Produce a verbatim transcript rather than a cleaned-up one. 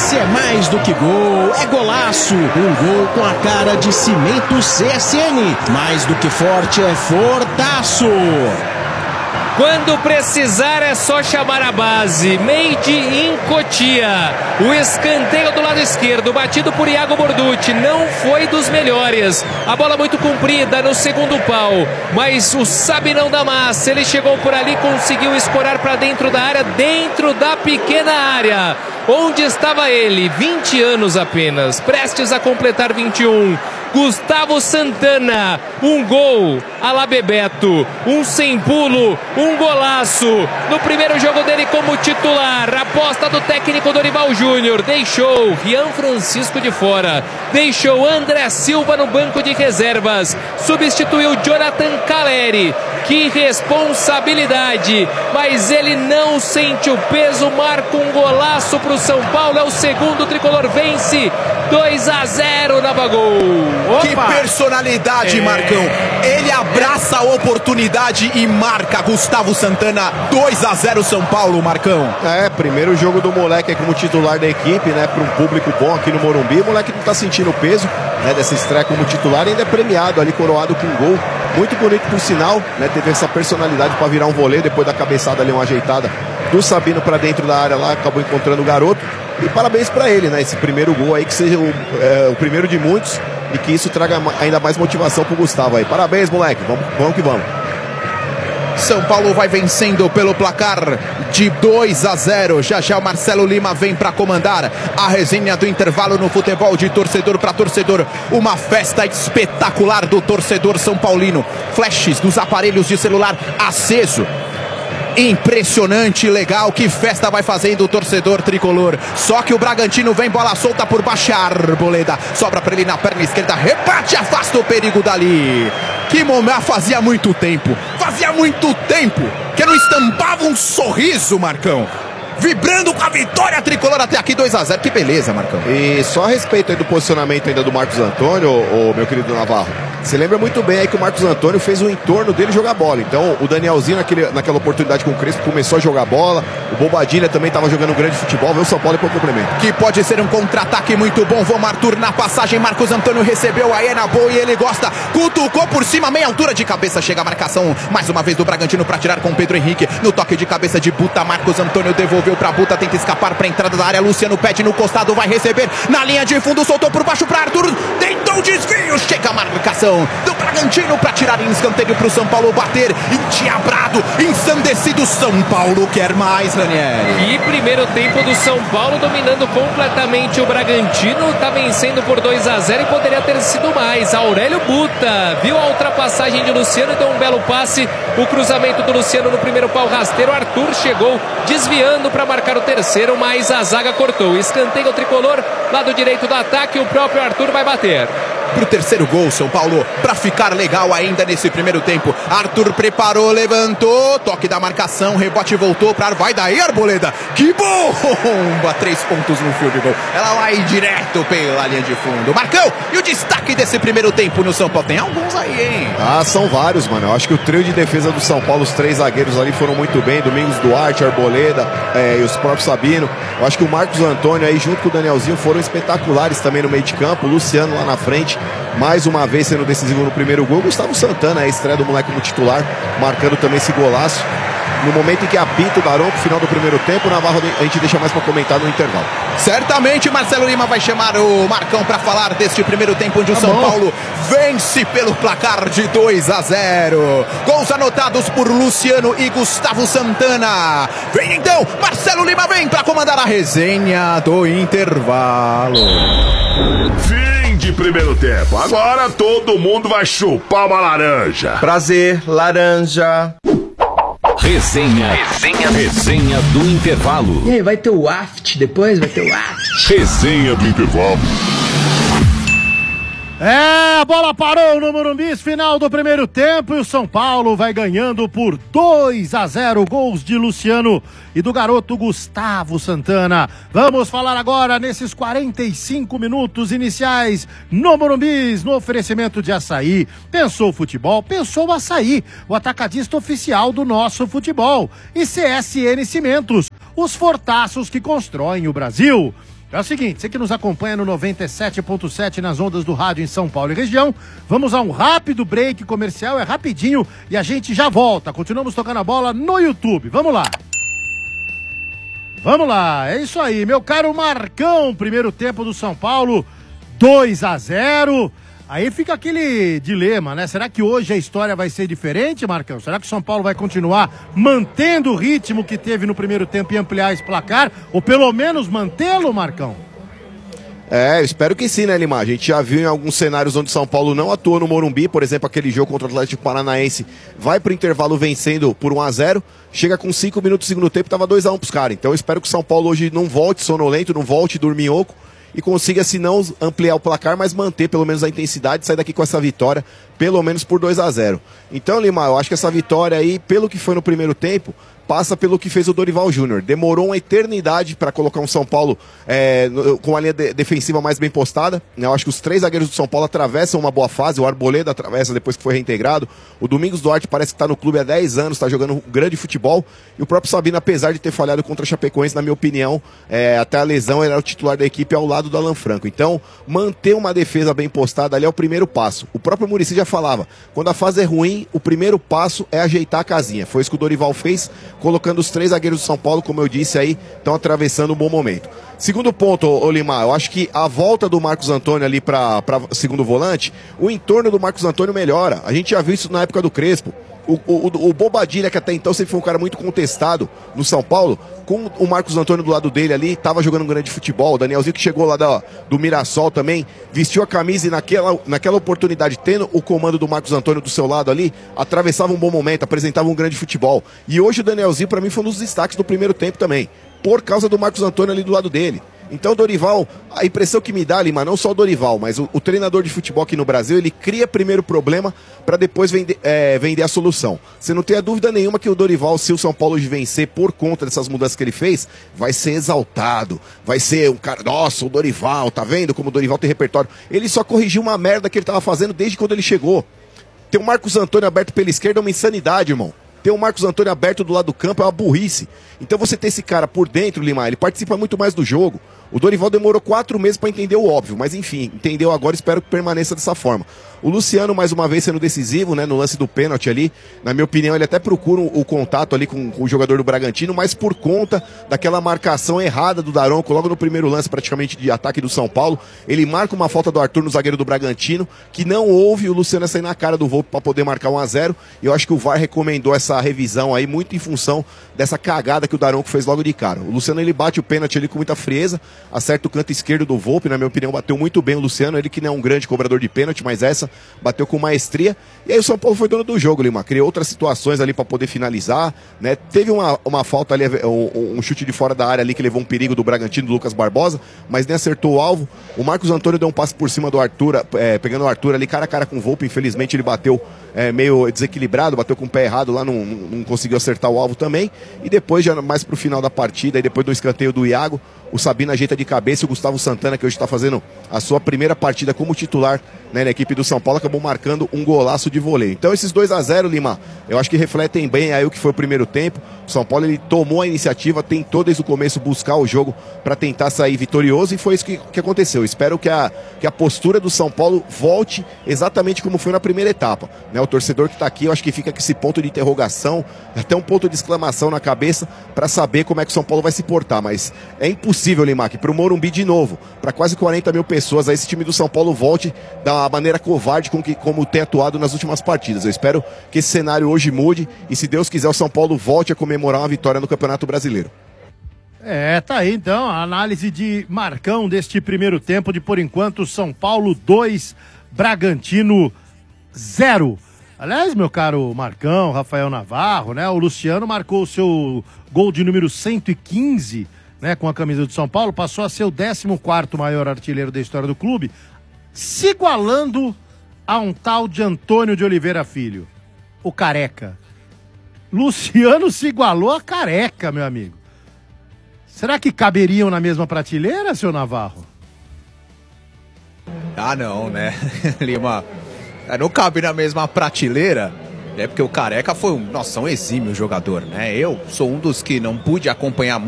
Esse é mais do que gol, é golaço. Um gol com a cara de Cimento C S N. Mais do que forte, é fortaço. Quando precisar é só chamar a base. Made in Cotia. O escanteio do lado esquerdo, batido por Iago Borducci, não foi dos melhores. A bola muito comprida no segundo pau, mas o Sabinão da Massa, ele chegou por ali, conseguiu escorar para dentro da área, dentro da pequena área. Onde estava ele? vinte anos apenas, prestes a completar vinte e um. Gustavo Santana, um gol a la Bebeto, um sem pulo, um golaço no primeiro jogo dele como titular. Aposta do técnico Dorival Júnior, deixou Rian Francisco de fora, deixou André Silva no banco de reservas, substituiu Jonathan Caleri. Que responsabilidade, mas ele não sente o peso, marca um golaço para o São Paulo, é o segundo, o tricolor vence dois a zero na Bagol. Opa. Que personalidade, é. Marcão. Ele abraça a oportunidade e marca. Gustavo Santana, dois a zero São Paulo, Marcão. É, primeiro jogo do moleque como titular da equipe, né? Para um público bom aqui no Morumbi. O moleque não tá sentindo o peso, né, dessa estreia como titular, ainda é premiado ali, coroado com um gol. Muito bonito por sinal, né? Teve essa personalidade para virar um voleio depois da cabeçada ali, uma ajeitada do Sabino para dentro da área lá, acabou encontrando o garoto. E parabéns para ele, né? Esse primeiro gol aí, que seja o, é, o primeiro de muitos e que isso traga ainda mais motivação pro Gustavo aí. Parabéns, moleque. Vamos, vamos que vamos. São Paulo vai vencendo pelo placar de dois a zero. Já já o Marcelo Lima vem para comandar a resenha do intervalo no futebol de torcedor para torcedor. Uma festa espetacular do torcedor são paulino. Flashes dos aparelhos de celular aceso. Impressionante, legal, que festa vai fazendo o torcedor tricolor. Só que o Bragantino vem, bola solta por baixo, Arboleda sobra para ele na perna esquerda, rebate, afasta o perigo dali. Que momento, fazia muito tempo, fazia muito tempo que não estampava um sorriso, Marcão. Vibrando com a vitória tricolor até aqui, dois a zero, que beleza, Marcão. E só a respeito aí do posicionamento ainda do Marcos Antônio, o meu querido Navarro, você lembra muito bem aí que o Marcos Antônio fez o entorno dele jogar bola. Então o Danielzinho naquele, naquela oportunidade com o Crespo começou a jogar bola, o Bobadilha também estava jogando um grande futebol, veio o São Paulo e por complemento. Que pode ser um contra-ataque muito bom, vamos Arthur na passagem, Marcos Antônio recebeu, aí é na boa e ele gosta, cutucou por cima, meia altura de cabeça, chega a marcação, mais uma vez do Bragantino para tirar com o Pedro Henrique, no toque de cabeça de Buta, Marcos Antônio devolveu para Buta, tenta escapar para a entrada da área, Luciano pede no costado, vai receber, na linha de fundo, soltou por baixo para Arthur, tentou desvio, chega a marcação do Bragantino para tirar em escanteio para o São Paulo bater, endiabrado, ensandecido, São Paulo quer mais, Ranieri. E primeiro tempo do São Paulo dominando completamente o Bragantino, tá vencendo por dois a zero e poderia ter sido mais. Aurélio Buta viu a ultrapassagem de Luciano e deu um belo passe, o cruzamento do Luciano no primeiro pau rasteiro, Arthur chegou desviando para marcar o terceiro, mas a zaga cortou. Escanteio tricolor, lado direito do ataque, o próprio Arthur vai bater. Pro terceiro gol, São Paulo, pra ficar legal ainda nesse primeiro tempo. Arthur preparou, levantou, toque da marcação, rebote voltou pra... Vai daí, Arboleda, que bomba! Três pontos no field goal. Ela vai direto pela linha de fundo. Marcão, e o destaque desse primeiro tempo no São Paulo? Tem alguns aí, hein? Ah, são vários, mano. Eu acho que o trio de defesa do São Paulo, os três zagueiros ali foram muito bem. Domingos Duarte, Arboleda é, e os próprios Sabino. Eu acho que o Marcos Antônio aí, junto com o Danielzinho, foram espetaculares também no meio de campo. O Luciano lá na frente, mais uma vez sendo decisivo no primeiro gol. Gustavo Santana, a estreia do moleque como titular, marcando também esse golaço. No momento em que apita o Daronco, final do primeiro tempo, o Navarro a gente deixa mais para comentar no intervalo. Certamente Marcelo Lima vai chamar o Marcão para falar deste primeiro tempo onde o tá São bom. Paulo vence pelo placar de dois a zero. Gols anotados por Luciano e Gustavo Santana. Vem então, Marcelo Lima vem para comandar a resenha do intervalo. Fim de primeiro tempo. Agora todo mundo vai chupar uma laranja. Prazer, laranja. Resenha, resenha, resenha do intervalo. E aí, vai ter o aft depois? Vai ter o aft. Resenha do intervalo. É, a bola parou no Morumbi, final do primeiro tempo e o São Paulo vai ganhando por dois a zero, gols de Luciano e do garoto Gustavo Santana. Vamos falar agora nesses quarenta e cinco minutos iniciais no Morumbi, no oferecimento de Açaí. Pensou futebol? Pensou Açaí, o atacadista oficial do nosso futebol. E C S N Cimentos, os fortaços que constroem o Brasil. É o seguinte, você que nos acompanha no noventa e sete ponto sete nas ondas do rádio em São Paulo e região, vamos a um rápido break comercial, é rapidinho e a gente já volta. Continuamos tocando a bola no YouTube. Vamos lá. Vamos lá, é isso aí, meu caro Marcão, primeiro tempo do São Paulo, dois a zero. Aí fica aquele dilema, né? Será que hoje a história vai ser diferente, Marcão? Será que o São Paulo vai continuar mantendo o ritmo que teve no primeiro tempo e ampliar esse placar? Ou pelo menos mantê-lo, Marcão? É, eu espero que sim, né, Lima? A gente já viu em alguns cenários onde o São Paulo não atuou no Morumbi, por exemplo, aquele jogo contra o Atlético Paranaense, vai pro intervalo vencendo por um a zero, chega com cinco minutos do segundo tempo, tava dois a um pros caras. Então eu espero que o São Paulo hoje não volte sonolento, não volte dorminhoco, e consiga, se não ampliar o placar, mas manter pelo menos a intensidade e sair daqui com essa vitória, pelo menos por dois a zero. Então, Lima, eu acho que essa vitória aí, pelo que foi no primeiro tempo, passa pelo que fez o Dorival Júnior. Demorou uma eternidade para colocar um São Paulo é, com a linha de defensiva mais bem postada. Eu acho que os três zagueiros do São Paulo atravessam uma boa fase. O Arboleda atravessa depois que foi reintegrado. O Domingos Duarte parece que está no clube há dez anos, está jogando um grande futebol. E o próprio Sabino, apesar de ter falhado contra a Chapecoense, na minha opinião, é, até a lesão, ele era o titular da equipe ao lado do Alan Franco. Então, manter uma defesa bem postada ali é o primeiro passo. O próprio Muricy já falava, quando a fase é ruim, o primeiro passo é ajeitar a casinha. Foi isso que o Dorival fez, colocando os três zagueiros do São Paulo, como eu disse aí, estão atravessando um bom momento. Segundo ponto, Olimar, eu acho que a volta do Marcos Antônio ali para segundo volante, o entorno do Marcos Antônio melhora. A gente já viu isso na época do Crespo. O, o, o Bobadilha, que até então sempre foi um cara muito contestado no São Paulo, com o Marcos Antônio do lado dele ali, estava jogando um grande futebol. O Danielzinho, que chegou lá da, do Mirassol também, vestiu a camisa e naquela, naquela oportunidade, tendo o comando do Marcos Antônio do seu lado ali, atravessava um bom momento, apresentava um grande futebol. E hoje o Danielzinho, para mim, foi um dos destaques do primeiro tempo também, por causa do Marcos Antônio ali do lado dele. Então o Dorival, a impressão que me dá, Lima, não só o Dorival, mas o, o treinador de futebol aqui no Brasil, ele cria primeiro o problema para depois vender, é, vender a solução. Você não tem a dúvida nenhuma que o Dorival, se o São Paulo hoje vencer por conta dessas mudanças que ele fez, vai ser exaltado, vai ser um cara, nossa, o Dorival, tá vendo como o Dorival tem repertório? Ele só corrigiu uma merda que ele tava fazendo desde quando ele chegou. Ter o Marcos Antônio aberto pela esquerda é uma insanidade, irmão. Ter o Marcos Antônio aberto do lado do campo é uma burrice. Então você ter esse cara por dentro, Lima, ele participa muito mais do jogo. O Dorival demorou quatro meses para entender o óbvio, mas enfim, entendeu agora, espero que permaneça dessa forma. O Luciano, mais uma vez, sendo decisivo, né, no lance do pênalti ali, na minha opinião, ele até procura o, o contato ali com, com o jogador do Bragantino, mas por conta daquela marcação errada do Daronco, logo no primeiro lance praticamente de ataque do São Paulo, ele marca uma falta do Arthur no zagueiro do Bragantino, que não houve, o Luciano sair na cara do Volpe para poder marcar um a zero, e eu acho que o V A R recomendou essa revisão aí, muito em função dessa cagada que o Daronco fez logo de cara. O Luciano, ele bate o pênalti ali com muita frieza, acerta o canto esquerdo do Volpe, na minha opinião, bateu muito bem o Luciano, ele que não é um grande cobrador de pênalti, mas essa bateu com maestria, e aí o São Paulo foi dono do jogo, Lima, criou outras situações ali para poder finalizar, né, teve uma, uma falta ali, um, um chute de fora da área ali que levou um perigo do Bragantino, do Lucas Barbosa, mas nem acertou o alvo. O Marcos Antônio deu um passe por cima do Arthur, é, pegando o Arthur ali cara a cara com o Volpe, infelizmente ele bateu é, meio desequilibrado, bateu com o pé errado lá, não, não conseguiu acertar o alvo também, e depois já mais pro final da partida, e depois do escanteio do Iago, o Sabino ajeita de cabeça, e o Gustavo Santana, que hoje está fazendo a sua primeira partida como titular, né, na equipe do São Paulo, acabou marcando um golaço de voleio. Então esses dois a zero, Lima, eu acho que refletem bem aí o que foi o primeiro tempo. O São Paulo, ele tomou a iniciativa, tentou desde o começo buscar o jogo para tentar sair vitorioso, e foi isso que, que aconteceu. Espero que a, que a postura do São Paulo volte exatamente como foi na primeira etapa, né? O torcedor que está aqui, eu acho que fica com esse ponto de interrogação, até um ponto de exclamação na cabeça, para saber como é que o São Paulo vai se portar, mas é impossível, Lima, que para o Morumbi de novo, para quase quarenta mil pessoas, aí esse time do São Paulo volte da maneira covarde com que, como tem atuado nas últimas partidas. Eu espero que esse cenário hoje mude, e se Deus quiser, o São Paulo volte a comemorar uma vitória no Campeonato Brasileiro. É, tá aí então a análise de Marcão deste primeiro tempo de, por enquanto, São Paulo dois, Bragantino zero. Aliás, meu caro Marcão, Rafael Navarro, né? O Luciano marcou o seu gol de número cento e quinze, né, com a camisa do São Paulo, passou a ser o décimo quarto maior artilheiro da história do clube, se igualando a um tal de Antônio de Oliveira Filho, o Careca. Luciano se igualou a Careca, meu amigo. Será que caberiam na mesma prateleira, seu Navarro? Ah, não, né, Lima? Não cabe na mesma prateleira, é porque o Careca foi um, nossa, um exímio jogador, né? Eu sou um dos que não pude acompanhar